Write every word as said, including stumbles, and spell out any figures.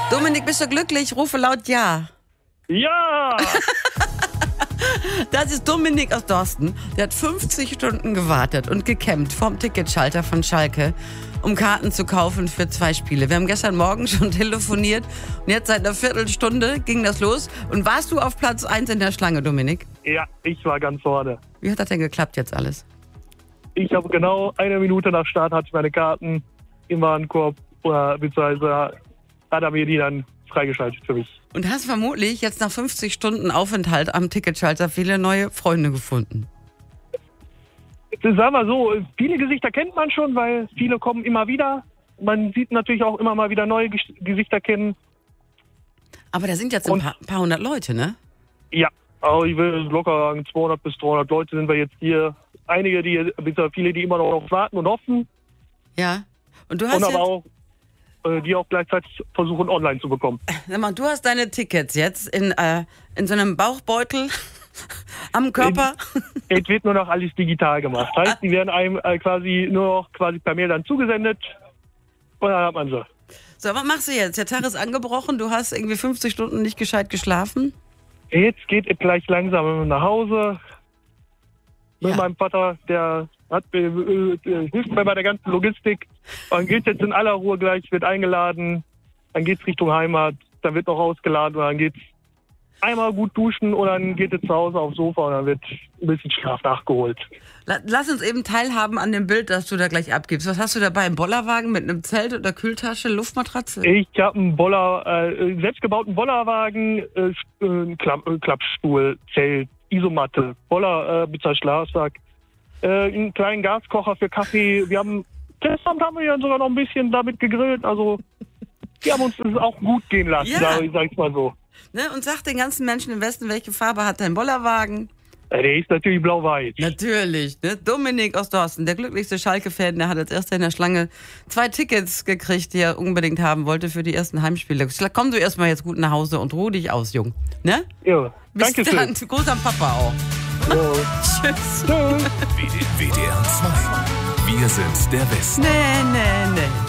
Dominik, bist du glücklich? Rufe laut Ja. Ja! Das ist Dominik aus Dorsten. Der hat fünfzig Stunden gewartet und gekämpft vorm Ticketschalter von Schalke, um Karten zu kaufen für zwei Spiele. Wir haben gestern Morgen schon telefoniert und jetzt seit einer Viertelstunde ging das los. Und warst du auf Platz eins in der Schlange, Dominik? Ja, ich war ganz vorne. Wie hat das denn geklappt jetzt alles? Ich habe genau eine Minute nach Start hatte ich meine Karten im Warenkorb, oder beziehungsweise hat er mir die dann freigeschaltet für mich. Und hast vermutlich jetzt nach fünfzig Stunden Aufenthalt am Ticketschalter viele neue Freunde gefunden. Sagen wir so, viele Gesichter kennt man schon, weil viele kommen immer wieder. Man sieht natürlich auch immer mal wieder neue Ges- Gesichter kennen. Aber da sind jetzt ein Und- paar, paar hundert Leute, ne? Ja, aber ich will locker sagen, zweihundert bis dreihundert Leute sind wir jetzt hier. Einige, die, beziehungsweise viele, die immer noch warten und hoffen. Ja. Und du hast Und aber jetzt, auch, äh, die auch gleichzeitig versuchen, online zu bekommen. sag mal, du hast deine Tickets jetzt in, äh, in so einem Bauchbeutel am Körper. Es wird nur noch alles digital gemacht. Heißt, die werden einem äh, quasi nur noch quasi per Mail dann zugesendet und dann hat man sie. So, was machst du jetzt? Der Tag ist angebrochen, du hast irgendwie fünfzig Stunden nicht gescheit geschlafen. Jetzt geht es gleich langsam nach Hause. Mit Ja. meinem Vater, der hat, äh, äh, hilft mir bei der ganzen Logistik. Dann geht jetzt in aller Ruhe gleich, wird eingeladen. Dann geht's Richtung Heimat. Dann wird noch ausgeladen und dann geht's einmal gut duschen und dann geht es zu Hause aufs Sofa und dann wird ein bisschen Schlaf nachgeholt. La- Lass uns eben teilhaben an dem Bild, das du da gleich abgibst. Was hast du dabei? Ein Bollerwagen mit einem Zelt oder Kühltasche, Luftmatratze? Ich habe einen Boller, äh, selbstgebauten Bollerwagen, äh, einen Klapp, äh, Klappstuhl, Zelt, Isomatte, Boller, äh, Pizza, Schlafsack, äh, einen kleinen Gaskocher für Kaffee. Wir haben, gestern haben wir ja sogar noch ein bisschen damit gegrillt. Also, wir haben uns das auch gut gehen lassen, Ja. sag, sag ich mal so. Ne? Und sag den ganzen Menschen im Westen, welche Farbe hat dein Bollerwagen? Äh, Der ist natürlich blau-weiß. Natürlich, ne? Dominik aus Dorsten, der glücklichste Schalke-Fan, der hat als erster in der Schlange zwei Tickets gekriegt, die er unbedingt haben wollte für die ersten Heimspiele. Komm du erstmal jetzt gut nach Hause und ruh dich aus, Jung. Ne? Ja, Bis danke dann. schön. Gruß am Papa auch. Ja. Tschüss. Tschüss. W D R zwei. Wir sind der Westen. Nee, nee, nee.